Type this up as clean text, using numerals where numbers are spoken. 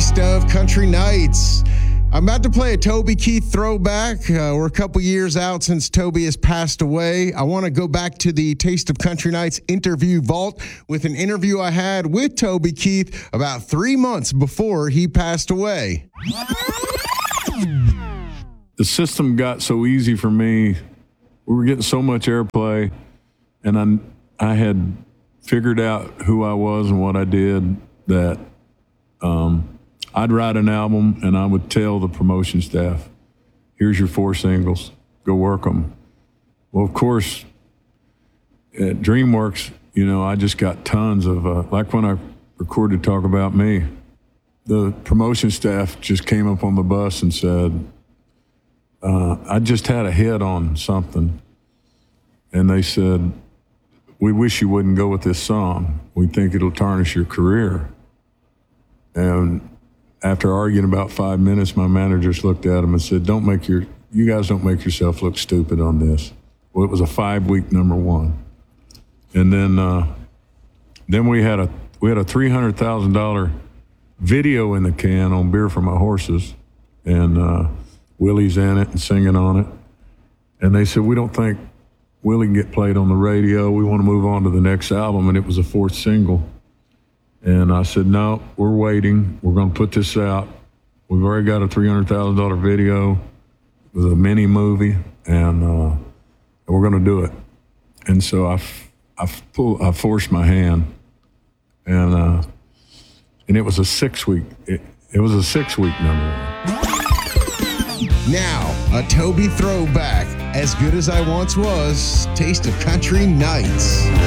Taste of Country Nights. I'm about to play a Toby Keith throwback. We're a couple years out since Toby has passed away. I want to go back to the Taste of Country Nights interview vault with an interview I had with Toby Keith about 3 months before he passed away. The system got so easy for me. We were getting so much airplay, and I had figured out who I was and what I did, that I'd write an album and I would tell the promotion staff, here's your 4 singles, go work them. Well, of course, at DreamWorks, I just got tons of, like when I recorded Talk About Me, the promotion staff just came up on the bus and said, I just had a hit on something. And they said, we wish you wouldn't go with this song. We think it'll tarnish your career. And after arguing about 5 minutes, my manager just looked at him and said, you guys don't make yourself look stupid on this. Well, it was a 5-week #1. And then we had a $300,000 video in the can on Beer for My Horses. And Willie's in it and singing on it. And they said, we don't think Willie can get played on the radio. We want to move on to the next album. And it was a 4th single. And I said, no, we're waiting. We're going to put this out. We've already got a $300,000 video with a mini movie, and we're going to do it. And so I forced my hand, and it was a 6-week. It was a 6-week #1. Now, a Toby throwback. As good as I once was, Taste of Country Nights.